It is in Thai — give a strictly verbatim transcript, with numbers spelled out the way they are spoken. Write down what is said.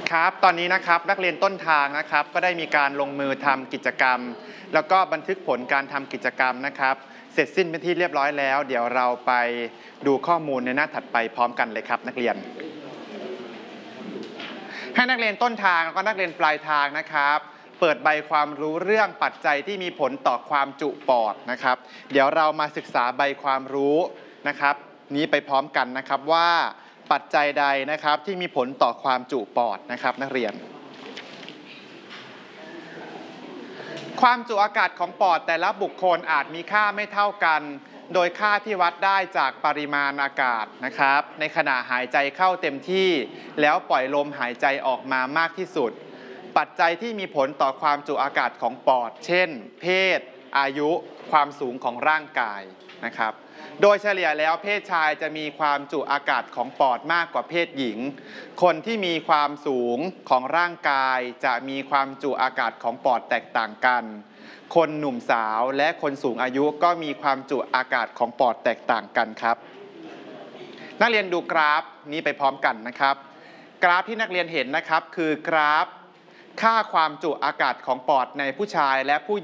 ครับตอนนี้นะครับนักเรียนต้นทางนะครับก็ได้มีการลงมือทำกิจกรรมแล้วก็บันทึกผลการทำกิจกรรมนะครับเสร็จสิ้นเป็นที่เรียบร้อยแล้วเดี๋ยวเราไปดูข้อมูลในหน้าถัดไปพร้อมกันเลยครับนักเรียนให้นักเรียนต้นทางแล้วก็นักเรียนปลายทางนะครับเปิดใบความรู้เรื่องปัจจัยที่มีผลต่อความจุปอดนะครับเดี๋ยวเรามาศึกษาใบความรู้นะครับนี้ไปพร้อมกันนะครับว่าปัจจัยใดนะครับที่มีผลต่อความจุปอดนะครับนักเรียนความจุอากาศของปอดแต่ละบุคคลอาจมีค่าไม่เท่ากันโดยค่าที่วัดได้จากปริมาณอากาศนะครับในขณะหายใจเข้าเต็มที่แล้วปล่อยลมหายใจออกมามากที่สุดปัจจัยที่มีผลต่อความจุอากาศของปอดเช่นเพศอายุความสูงของร่างกายนะครับโดยเฉลี่ยแล้วเพศชายจะมีความจุอากาศของปอดมากกว่าเพศหญิงคนที่มีความสูงของร่างกายจะมีความจุอากาศของปอดแตกต่างกันคนหนุ่มสาวและคนสูงอายุก็มีความจุอากาศของปอดแตกต่างกันครับนักเรียนดูกราฟนี้ไปพร้อมกันนะครับกราฟที่นักเรียนเห็นนะครับคือกราฟค่าความจุอากาศของปอดในผู้ชายและผู้